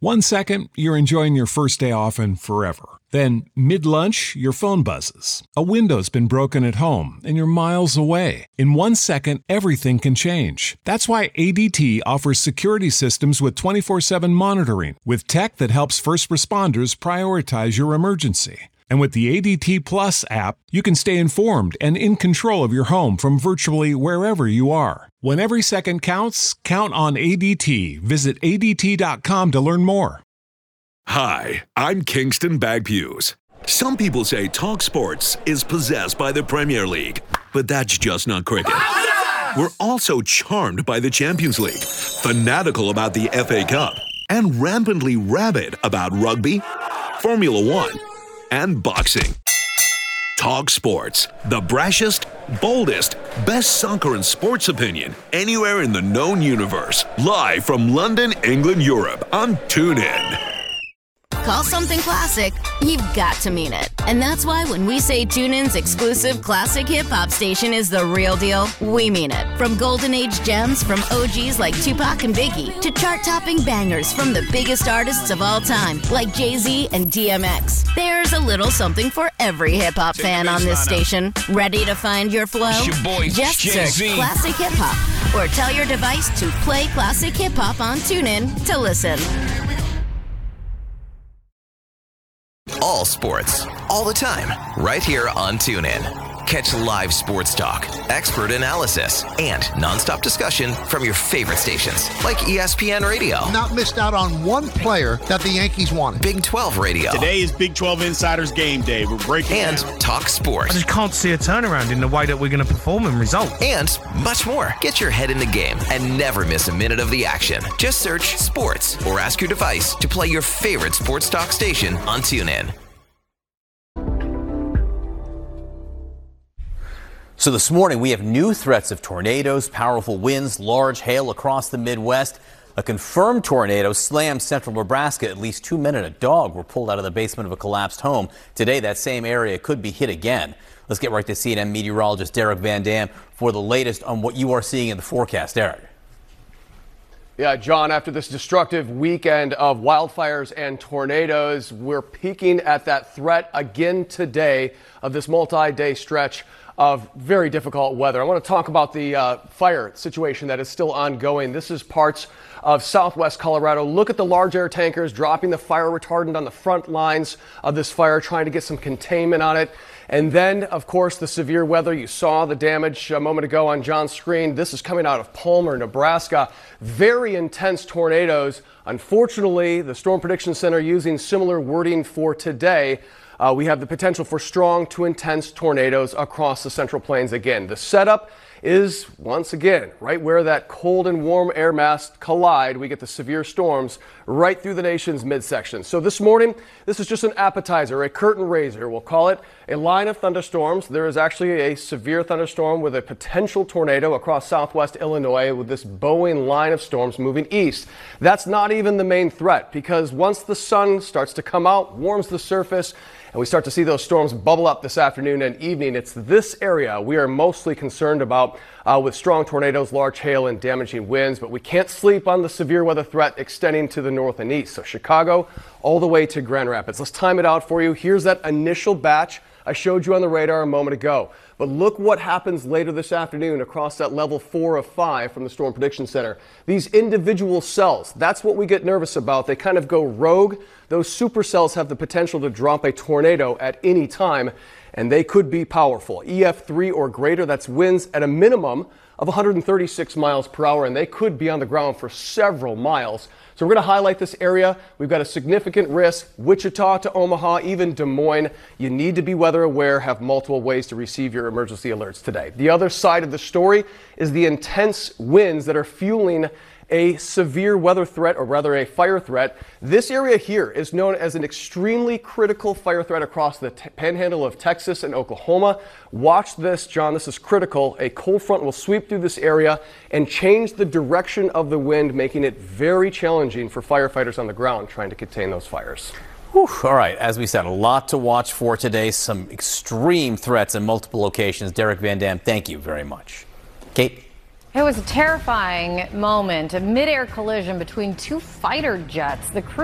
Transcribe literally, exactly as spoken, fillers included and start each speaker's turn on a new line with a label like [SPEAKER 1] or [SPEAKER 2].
[SPEAKER 1] One second, you're enjoying your first day off and forever. Then, mid-lunch, your phone buzzes. A window's been broken at home, and you're miles away. In one second, everything can change. That's why A D T offers security systems with twenty-four seven monitoring, with tech that helps first responders prioritize your emergency. And with the A D T Plus app, you can stay informed and in control of your home from virtually wherever you are. When every second counts, count on A D T. Visit A D T dot com to learn more.
[SPEAKER 2] Hi, I'm Kingston Bagpues. Some people say Talk Sports is possessed by the Premier League, but that's just not cricket. We're also charmed by the Champions League, fanatical about the F A Cup, and rampantly rabid about rugby, Formula One, and boxing. Talk Sports, the brashest, boldest, best soccer and sports opinion anywhere in the known universe. Live from London, England, Europe on TuneIn.
[SPEAKER 3] Call something classic, you've got to mean it. And that's why when we say TuneIn's exclusive classic hip-hop station is the real deal, we mean it. From golden age gems from O Gs like Tupac and Biggie to chart-topping bangers from the biggest artists of all time like Jay-Z and D M X. There's a little something for every hip-hop fan on this station. Ready to find your flow?
[SPEAKER 4] Your boy,
[SPEAKER 3] Just
[SPEAKER 4] Jay-Z.
[SPEAKER 3] search Classic Hip Hop or tell your device to play Classic Hip Hop on TuneIn to listen.
[SPEAKER 5] All sports, all the time, right here on TuneIn. Catch live sports talk, expert analysis, and nonstop discussion from your favorite stations, like E S P N Radio.
[SPEAKER 6] Not missed out on one player that the Yankees wanted.
[SPEAKER 5] Big twelve Radio.
[SPEAKER 7] Today is Big twelve Insiders Game Day. We're breaking
[SPEAKER 5] And
[SPEAKER 7] down.
[SPEAKER 5] Talk Sports.
[SPEAKER 8] I just can't see a turnaround in the way that we're going to perform and result.
[SPEAKER 5] And much more. Get your head in the game and never miss a minute of the action. Just search Sports or ask your device to play your favorite sports talk station on TuneIn.
[SPEAKER 9] So this morning, we have new threats of tornadoes, powerful winds, large hail across the Midwest. A confirmed tornado slammed central Nebraska. At least two men and a dog were pulled out of the basement of a collapsed home. Today, that same area could be hit again. Let's get right to C N N meteorologist Derek Van Dam for the latest on what you are seeing in the forecast. Derek.
[SPEAKER 10] Yeah, John, after this destructive weekend of wildfires and tornadoes, we're peaking at that threat again today of this multi-day stretch of very difficult weather. I want to talk about the uh, fire situation that is still ongoing. This is parts of southwest Colorado. Look at the large air tankers dropping the fire retardant on the front lines of this fire, trying to get some containment on it. And then, of course, the severe weather. You saw the damage a moment ago on John's screen. This is coming out of Palmer, Nebraska. Very intense tornadoes. Unfortunately, the Storm Prediction Center using similar wording for today. Uh, we have the potential for strong to intense tornadoes across the Central Plains again. The setup is, once again, right where that cold and warm air mass collide. We get the severe storms right through the nation's midsection. So this morning, this is just an appetizer, a curtain raiser. We'll call it a line of thunderstorms. There is actually a severe thunderstorm with a potential tornado across southwest Illinois with this bowing line of storms moving east. That's not even the main threat, because once the sun starts to come out, warms the surface, and we start to see those storms bubble up this afternoon and evening, it's this area we are mostly concerned about uh, with strong tornadoes, large hail, and damaging winds. But we can't sleep on the severe weather threat extending to the north and east. So Chicago all the way to Grand Rapids. Let's time it out for you. Here's that initial batch I showed you on the radar a moment ago. But look what happens later this afternoon across that level four of five from the Storm Prediction Center. These individual cells, that's what we get nervous about. They kind of go rogue. Those supercells have the potential to drop a tornado at any time, and they could be powerful. E F three or greater, that's winds at a minimum of one hundred thirty-six miles per hour, and they could be on the ground for several miles. So we're going to highlight this area. We've got a significant risk. Wichita to Omaha, even Des Moines. You need to be weather aware, have multiple ways to receive your emergency alerts today. The other side of the story is the intense winds that are fueling a severe weather threat, or rather a fire threat. This area here is known as an extremely critical fire threat across the t- panhandle of Texas and Oklahoma. Watch this, John, this is critical. A cold front will sweep through this area and change the direction of the wind, making it very challenging for firefighters on the ground trying to contain those fires.
[SPEAKER 9] Whew. All right, as we said, a lot to watch for today. Some extreme threats in multiple locations. Derek Van Dam, thank you very much. Kate?
[SPEAKER 11] It was a terrifying moment, a mid-air collision between two fighter jets. The crew